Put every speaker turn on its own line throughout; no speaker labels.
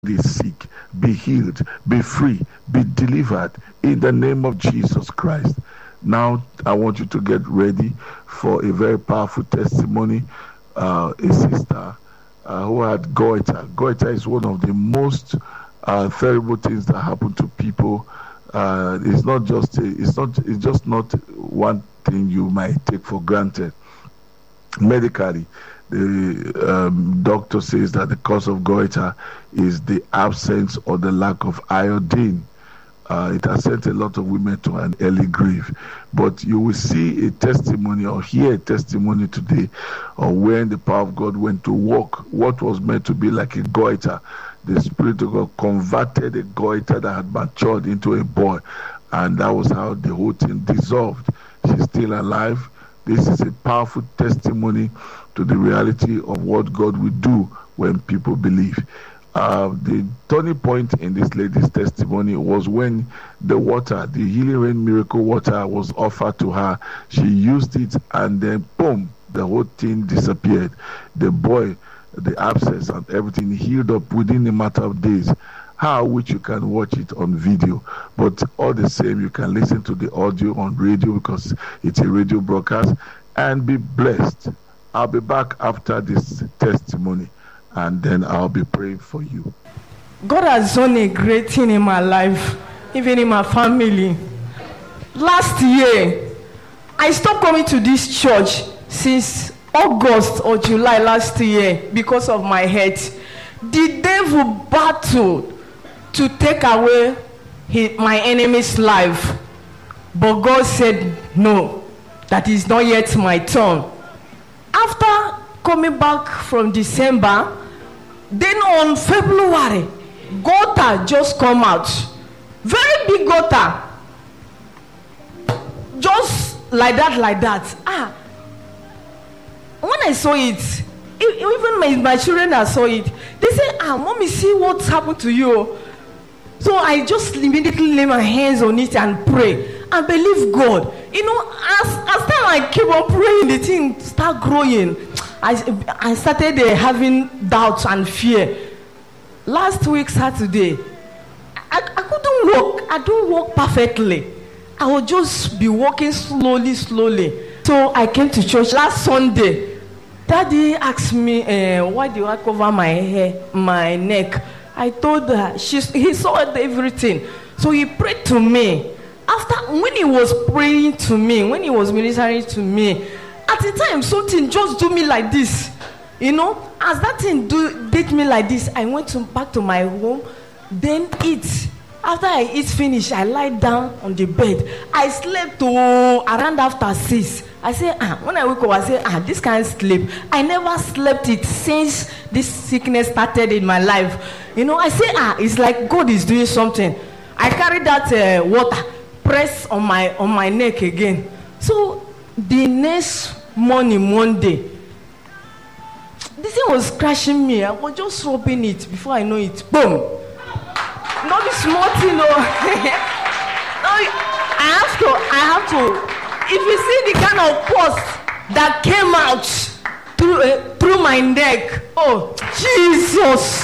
is sick, be healed, be free, be delivered in the name of Jesus Christ. Now, I want you to get ready for a very powerful testimony. A sister who had goiter. Goiter is one of the most terrible things that happen to people. It's just not one thing you might take for granted. Medically, the doctor says that the cause of goiter is the absence or the lack of iodine. It has sent a lot of women to an early grave. But you will see a testimony or hear a testimony today of when the power of God went to work. What was meant to be like a goiter, the Spirit of God converted a goiter that had matured into a boy. And that was how the whole thing dissolved. She's still alive. This is a powerful testimony to the reality of what God will do when people believe. The turning point in this lady's testimony was when the water, the healing rain miracle water, was offered to her. She used it, and then boom, the whole thing disappeared. The boy, the abscess and everything healed up within a matter of days. How which you can watch it on video, but all the same you can listen to the audio on radio because it's a radio broadcast and be blessed. I'll be back after this testimony and then I'll be praying for you.
God has done a great thing in my life, even in my family. Last year, I stopped coming to this church since August or July last year because of my health. The devil battled to take away my enemy's life. But God said, no, that is not yet my turn. After coming back from December, then on February, gutter just come out. Very big gutter. Just like that. When I saw it, even my children that saw it, they say, Mommy, see what's happened to you. So I just immediately lay my hands on it and pray and believe God. You know, as time I keep on praying, the thing start growing. I started having doubts and fear. Last week, Saturday, I couldn't walk. I don't walk perfectly. I would just be walking slowly. So I came to church last Sunday. Daddy asked me, why do I cover my hair, my neck? I told her, he saw everything. So he prayed to me. When he was praying to me, when he was ministering to me, at the time, something just do me like this. You know, as that thing did me like this, I went back to my home, then eat. After I eat finish, I lie down on the bed. I slept around after 6. I say, when I wake up, I say, this can't sleep. I never slept it since this sickness started in my life. You know, I say, it's like God is doing something. I carry that water, press on my neck again. So the next morning, Monday, this thing was crashing me. I was just rubbing it. Before I know it, boom. Not the small thing, no. No, I have to. If you see the kind of pus that came out through my neck, oh Jesus.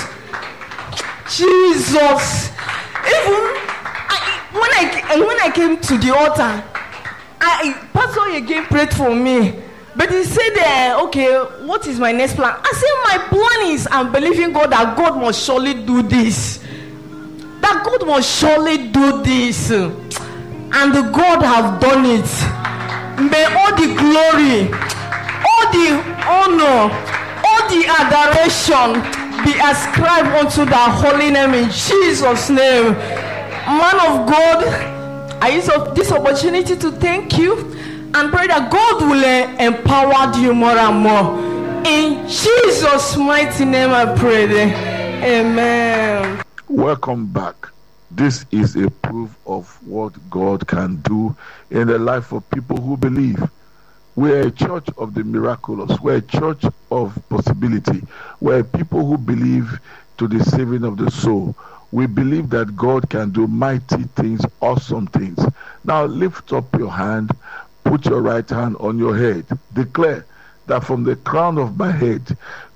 Even when I came to the altar, Pastor again prayed for me. But he said, okay, what is my next plan? I said, my plan is I'm believing God that God must surely do this. That God must surely do this. And God have done it. May all the glory, all the honor, all the adoration be ascribed unto the holy name in Jesus' name. Man of God, I use this opportunity to thank you and pray that God will empower you more and more. In Jesus' mighty name I pray. Amen.
Welcome back. This is a proof of what God can do in the life of people who believe. We're a church of the miraculous. We're a church of possibility. We're people who believe to the saving of the soul. We believe that God can do mighty things, awesome things. Now lift up your hand, put your right hand on your head. Declare that from the crown of my head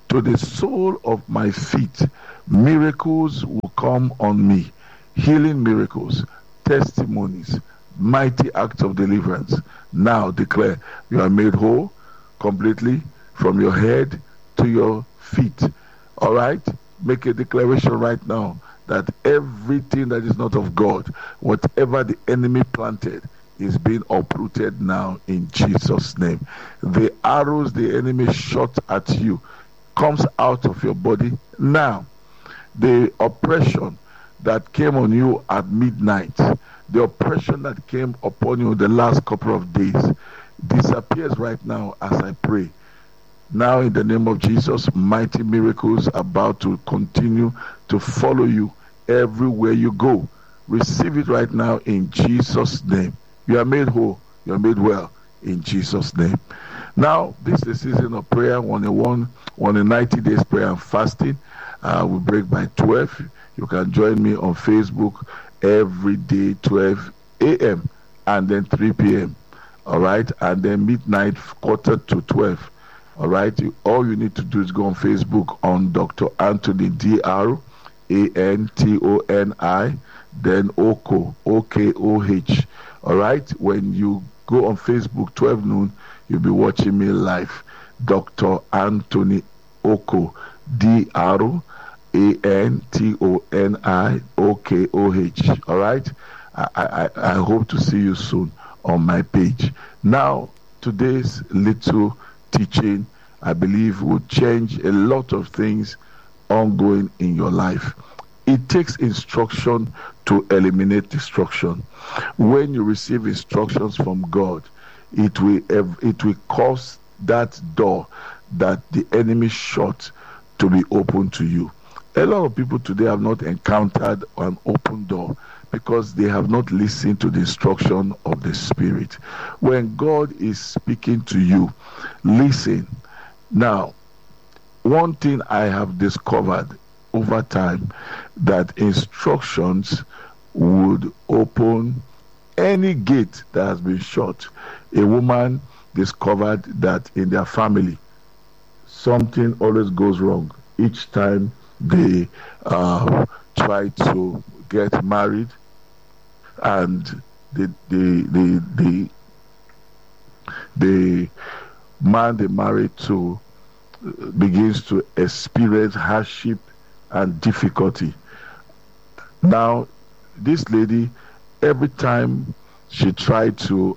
to the sole of my feet. Miracles will come on me. Healing miracles, testimonies, mighty acts of deliverance. Now declare you are made whole completely from your head to your feet. All right? Make a declaration right now that everything that is not of God, whatever the enemy planted, is being uprooted now in Jesus' name. The arrows the enemy shot at you comes out of your body now. The oppression that came on you at midnight, the oppression that came upon you the last couple of days, disappears right now as I pray. Now in the name of Jesus, mighty miracles are about to continue to follow you everywhere you go. Receive it right now in Jesus' name. You are made whole. You are made well in Jesus' name. Now, this is the season of prayer, 101, 90 days prayer and fasting. We break by 12. You can join me on Facebook every day, 12 a.m. and then 3 p.m. All right? And then midnight, quarter to 12. All right? All you need to do is go on Facebook on Dr. Anthony, Dr. Antoni, then Oko, Okoh. All right? When you go on Facebook, 12 noon, you'll be watching me live. Dr. Anthony Oko, Dr. Antoni Okoh. All right? I hope to see you soon on my page. Now, today's little teaching, I believe, will change a lot of things ongoing in your life. It takes instruction to eliminate destruction. When you receive instructions from God, it will cause that door that the enemy shut to be open to you. A lot of people today have not encountered an open door because they have not listened to the instruction of the Spirit. When God is speaking to you, listen. Now, one thing I have discovered over time, that instructions would open any gate that has been shut. A woman discovered that in their family, something always goes wrong each time they try to get married, and the man they married to begins to experience hardship and difficulty. Now, this lady, every time she tried to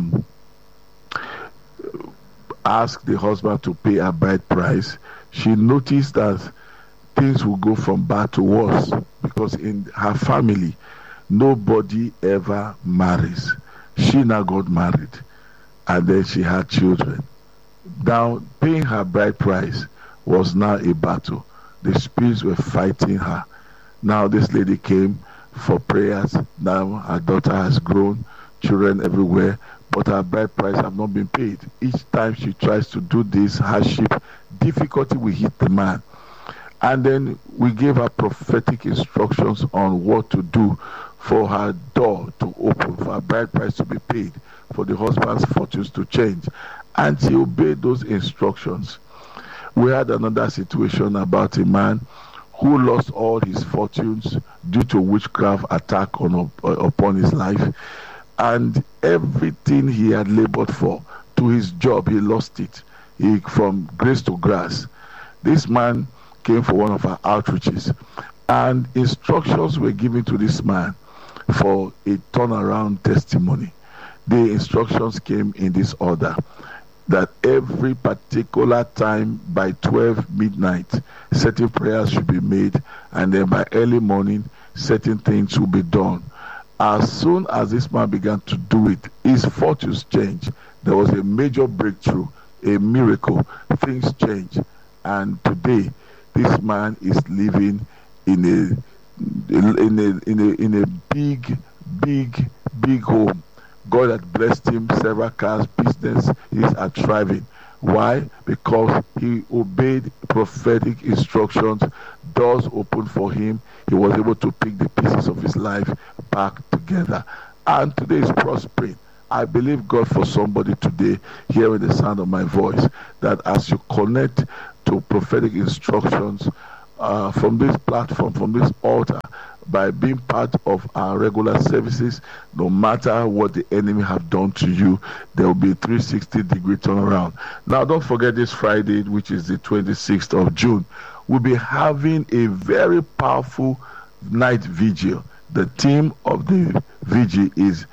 ask the husband to pay a bride price, she noticed that things will go from bad to worse, because in her family, nobody ever marries. She now got married, and then she had children. Now, paying her bride price was now a battle. The spirits were fighting her. Now this lady came for prayers. Now her daughter has grown, children everywhere, but her bride price have not been paid. Each time she tries to do this, hardship, difficulty will hit the man. And then we gave her prophetic instructions on what to do for her door to open, for her bride price to be paid, for the husband's fortunes to change. And she obeyed those instructions. We had another situation about a man who lost all his fortunes due to witchcraft attack upon his life. And everything he had labored for, to his job, he lost it. From grace to grass. This man came for one of our outreaches, and instructions were given to this man for a turnaround testimony. The instructions came in this order: that every particular time by 12 midnight, certain prayers should be made, and then by early morning, certain things will be done. As soon as this man began to do it, his fortunes changed. There was a major breakthrough, a miracle. Things changed, and today this man is living in a big home. God had blessed him, several cars, business is thriving. Why? Because he obeyed prophetic instructions. Doors opened for him. He was able to pick the pieces of his life back together. And today is prospering. I believe God for somebody today, hearing the sound of my voice, that as you connect to to prophetic instructions from this platform, from this altar, by being part of our regular services. No matter what the enemy have done to you, there will be a 360-degree turnaround. Now, don't forget this Friday, which is the 26th of June, we'll be having a very powerful night vigil. The theme of the vigil is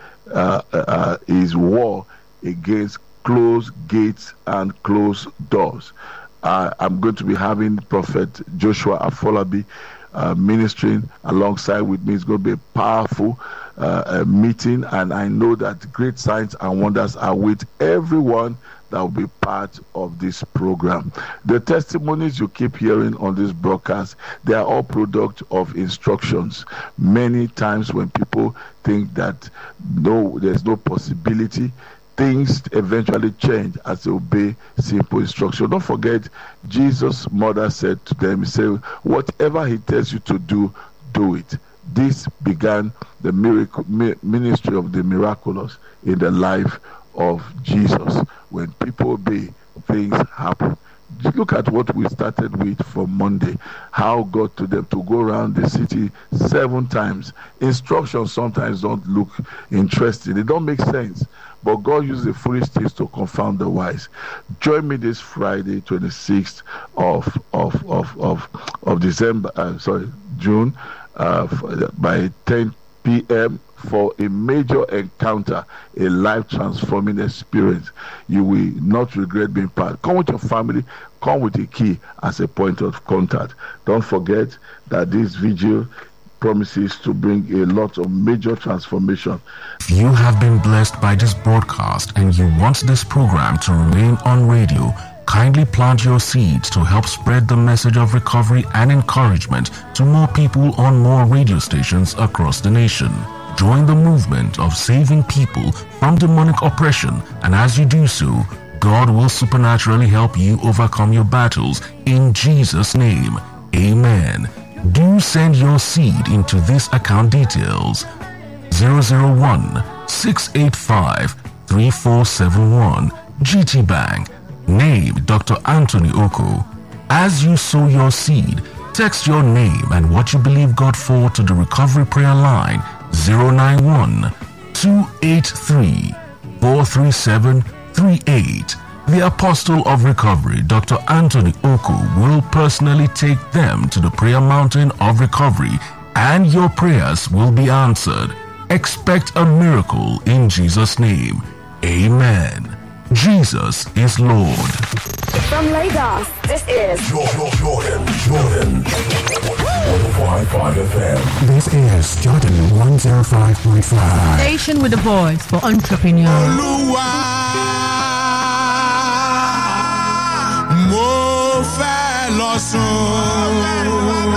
war against closed gates and closed doors. I'm going to be having Prophet Joshua Afolabi ministering alongside with me. It's going to be a powerful meeting, and I know that great signs and wonders are with everyone that will be part of this program. The testimonies you keep hearing on this broadcast, they are all product of instructions. Many times when people think that no, there's no possibility, things eventually change as they obey simple instruction. Don't forget, Jesus' mother said to them, he said, whatever he tells you to do, do it. This began the ministry of the miraculous in the life of Jesus. When people obey, things happen. Look at what we started with from Monday, how God told them to go around the city 7 times. Instructions sometimes don't look interesting. They don't make sense. But God uses the foolish things to confound the wise. Join me this Friday, 26th of June, by 10 p.m. for a major encounter, a life-transforming experience. You will not regret being part. Come with your family. Come with a key as a point of contact. Don't forget that this vigil promises to bring a lot of major transformation.
If you have been blessed by this broadcast and you want this program to remain on radio, kindly plant your seeds to help spread the message of recovery and encouragement to more people on more radio stations across the nation. Join the movement of saving people from demonic oppression, and as you do so, God will supernaturally help you overcome your battles in Jesus' name. Amen. Do send your seed into this account details: 001-685-3471, GT Bank. Name Dr. Anthony Oko. As you sow your seed, text your name and what you believe God for to the Recovery Prayer Line 091-283-43738. The Apostle of Recovery, Dr. Anthony Oko, will personally take them to the prayer mountain of recovery, and your prayers will be answered. Expect a miracle in Jesus' name. Amen. Jesus is Lord.
From Lagos, this is
Jordan 105.5 FM.
This is Jordan 105.5.
Station with a voice for entrepreneurs.
Mo fẹ́ lọ sùn.